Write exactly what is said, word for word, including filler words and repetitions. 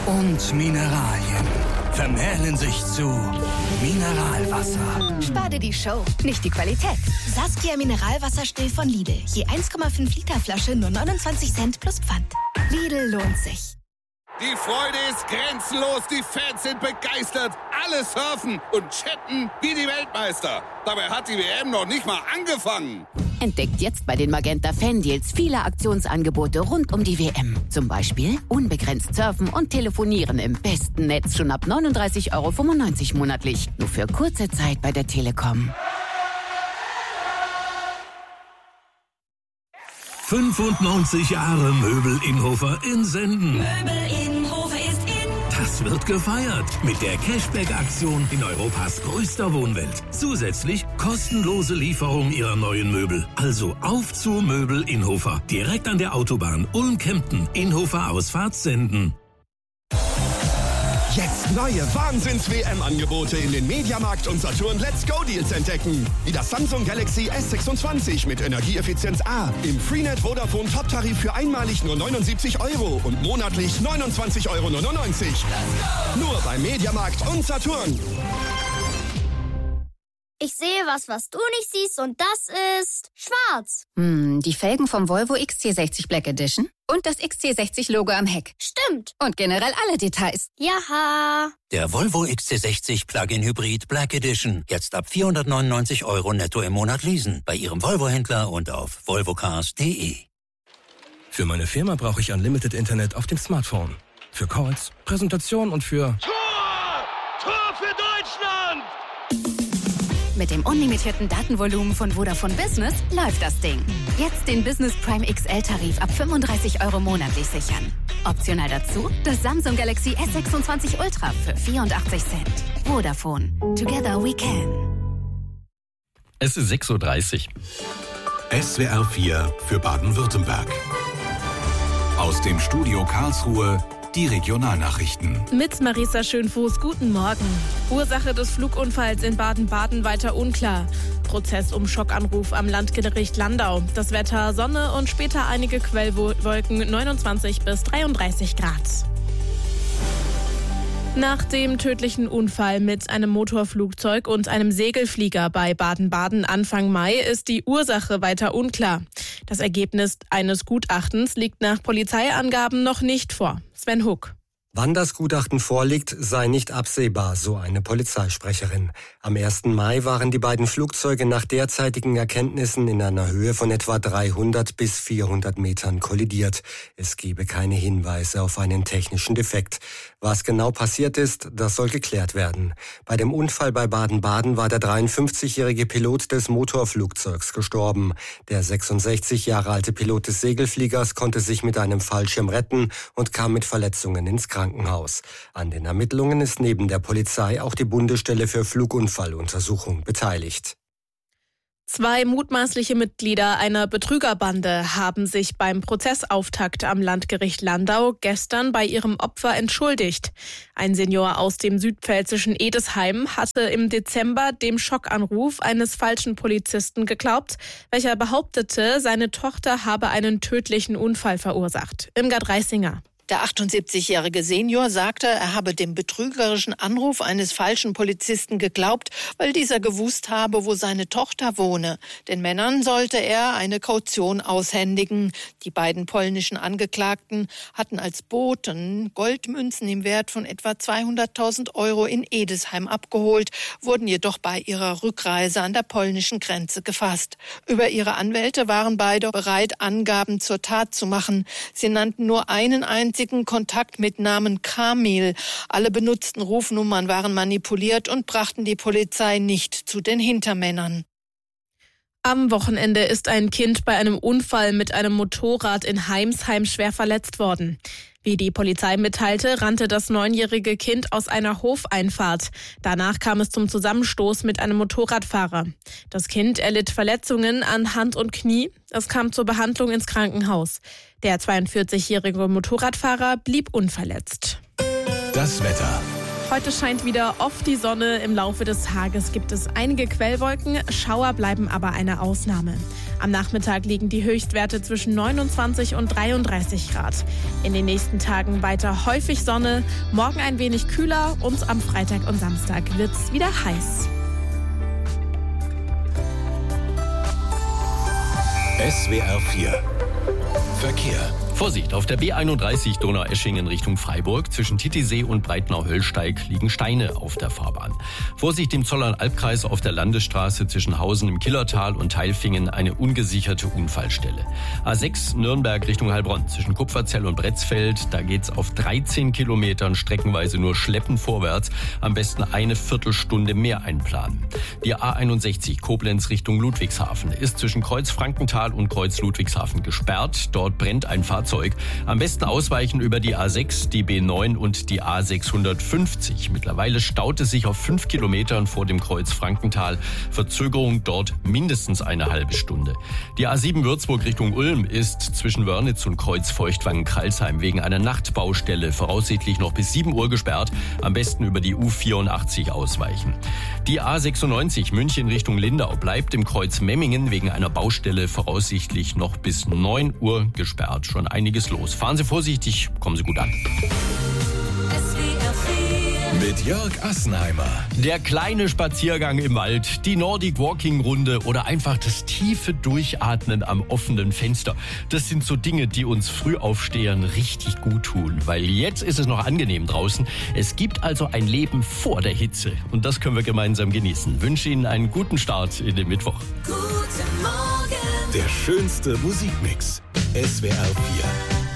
und Mineralien vermählen sich zu Mineralwasser. Spar dir die Show, nicht die Qualität. Saskia Mineralwasserstill von Lidl. Je eins Komma fünf Liter Flasche nur neunundzwanzig Cent plus Pfand. Lidl lohnt sich. Die Freude ist grenzenlos, die Fans sind begeistert. Alle surfen und chatten wie die Weltmeister. Dabei hat die W M noch nicht mal angefangen. Entdeckt jetzt bei den Magenta Fan-Deals viele Aktionsangebote rund um die W M. Zum Beispiel unbegrenzt surfen und telefonieren im besten Netz schon ab neununddreißig Euro fünfundneunzig monatlich. Nur für kurze Zeit bei der Telekom. fünfundneunzig Jahre Möbel Inhofer in Senden. Möbel Inhofer ist in. Das wird gefeiert mit der Cashback-Aktion in Europas größter Wohnwelt. Zusätzlich kostenlose Lieferung Ihrer neuen Möbel. Also auf zu Möbel Inhofer. Direkt an der Autobahn Ulm-Kempten. Inhofer Ausfahrt Senden. Jetzt neue Wahnsinns-W M-Angebote in den Mediamarkt und Saturn Let's Go-Deals entdecken. Wie das Samsung Galaxy S sechsundzwanzig mit Energieeffizienz A im Freenet Vodafone Top-Tarif für einmalig nur neunundsiebzig Euro und monatlich neunundzwanzig Euro neunundneunzig. Nur bei Mediamarkt und Saturn. Ich sehe was, was du nicht siehst, und das ist schwarz. Hm, die Felgen vom Volvo X C sechzig Black Edition und das X C sechzig Logo am Heck. Stimmt. Und generell alle Details. Jaha. Der Volvo X C sechzig Plug-in Hybrid Black Edition. Jetzt ab vierhundertneunundneunzig Euro netto im Monat leasen. Bei Ihrem Volvo-Händler und auf volvocars punkt de. Für meine Firma brauche ich Unlimited Internet auf dem Smartphone. Für Calls, Präsentation und für... Tor! Tor für Deutschland! Mit dem unlimitierten Datenvolumen von Vodafone Business läuft das Ding. Jetzt den Business Prime X L-Tarif ab fünfunddreißig Euro monatlich sichern. Optional dazu das Samsung Galaxy S sechsundzwanzig Ultra für vierundachtzig Cent. Vodafone. Together we can. Es ist sechs Uhr dreißig. S W R vier für Baden-Württemberg. Aus dem Studio Karlsruhe die Regionalnachrichten. Mit Marisa Schönfuß, guten Morgen. Ursache des Flugunfalls in Baden-Baden weiter unklar. Prozess um Schockanruf am Landgericht Landau. Das Wetter Sonne und später einige Quellwolken, neunundzwanzig bis dreiunddreißig Grad. Nach dem tödlichen Unfall mit einem Motorflugzeug und einem Segelflieger bei Baden-Baden Anfang Mai ist die Ursache weiter unklar. Das Ergebnis eines Gutachtens liegt nach Polizeiangaben noch nicht vor. Sven Huck. Wann das Gutachten vorliegt, sei nicht absehbar, so eine Polizeisprecherin. Am ersten Mai waren die beiden Flugzeuge nach derzeitigen Erkenntnissen in einer Höhe von etwa dreihundert bis vierhundert Metern kollidiert. Es gebe keine Hinweise auf einen technischen Defekt. Was genau passiert ist, das soll geklärt werden. Bei dem Unfall bei Baden-Baden war der dreiundfünfzigjährige Pilot des Motorflugzeugs gestorben. Der sechsundsechzig Jahre alte Pilot des Segelfliegers konnte sich mit einem Fallschirm retten und kam mit Verletzungen ins Krankenhaus. An den Ermittlungen ist neben der Polizei auch die Bundesstelle für Flugunfalluntersuchung beteiligt. Zwei mutmaßliche Mitglieder einer Betrügerbande haben sich beim Prozessauftakt am Landgericht Landau gestern bei ihrem Opfer entschuldigt. Ein Senior aus dem südpfälzischen Edesheim hatte im Dezember dem Schockanruf eines falschen Polizisten geglaubt, welcher behauptete, seine Tochter habe einen tödlichen Unfall verursacht. Irmgard Reisinger. Der achtundsiebzigjährige Senior sagte, er habe dem betrügerischen Anruf eines falschen Polizisten geglaubt, weil dieser gewusst habe, wo seine Tochter wohne. Den Männern sollte er eine Kaution aushändigen. Die beiden polnischen Angeklagten hatten als Boten Goldmünzen im Wert von etwa zweihunderttausend Euro in Edesheim abgeholt, wurden jedoch bei ihrer Rückreise an der polnischen Grenze gefasst. Über ihre Anwälte waren beide bereit, Angaben zur Tat zu machen. Sie nannten nur einen einzigen Kontakt mit Namen Kamil. Alle benutzten Rufnummern waren manipuliert und brachten die Polizei nicht zu den Hintermännern. Am Wochenende ist ein Kind bei einem Unfall mit einem Motorrad in Heimsheim schwer verletzt worden. Wie die Polizei mitteilte, rannte das neunjährige Kind aus einer Hofeinfahrt. Danach kam es zum Zusammenstoß mit einem Motorradfahrer. Das Kind erlitt Verletzungen an Hand und Knie. Es kam zur Behandlung ins Krankenhaus. Der zweiundvierzigjährige Motorradfahrer blieb unverletzt. Das Wetter. Heute scheint wieder oft die Sonne. Im Laufe des Tages gibt es einige Quellwolken. Schauer bleiben aber eine Ausnahme. Am Nachmittag liegen die Höchstwerte zwischen neunundzwanzig und dreiunddreißig Grad. In den nächsten Tagen weiter häufig Sonne, morgen ein wenig kühler und am Freitag und Samstag wird's wieder heiß. S W R vier Verkehr. Vorsicht, auf der B einunddreißig Donaueschingen Richtung Freiburg. Zwischen Titisee und Breitnau-Höllsteig liegen Steine auf der Fahrbahn. Vorsicht im Zollern-Albkreis auf der Landesstraße zwischen Hausen im Killertal und Teilfingen eine ungesicherte Unfallstelle. A sechs Nürnberg Richtung Heilbronn zwischen Kupferzell und Bretzfeld. Da geht's auf dreizehn Kilometern streckenweise nur schleppend vorwärts. Am besten eine Viertelstunde mehr einplanen. Die A einundsechzig Koblenz Richtung Ludwigshafen ist zwischen Kreuz Frankenthal und Kreuz Ludwigshafen gesperrt. Dort brennt ein Fahrzeug. Am besten ausweichen über die A sechs, die B neun und die A sechshundertfünfzig. Mittlerweile staut es sich auf fünf Kilometern vor dem Kreuz Frankenthal. Verzögerung dort mindestens eine halbe Stunde. Die A sieben Würzburg Richtung Ulm ist zwischen Wörnitz und Kreuz Feuchtwangen-Kralsheim wegen einer Nachtbaustelle voraussichtlich noch bis sieben Uhr gesperrt. Am besten über die U vierundachtzig ausweichen. Die A sechsundneunzig München Richtung Lindau bleibt im Kreuz Memmingen wegen einer Baustelle voraussichtlich noch bis neun Uhr gesperrt. Schon einiges los. Fahren Sie vorsichtig, kommen Sie gut an. Mit Jörg Assenheimer. Der kleine Spaziergang im Wald, die Nordic Walking Runde oder einfach das tiefe Durchatmen am offenen Fenster. Das sind so Dinge, die uns Frühaufstehern richtig gut tun. Weil jetzt ist es noch angenehm draußen. Es gibt also ein Leben vor der Hitze. Und das können wir gemeinsam genießen. Ich wünsche Ihnen einen guten Start in den Mittwoch. Guten Morgen. Der schönste Musikmix. S W R vier.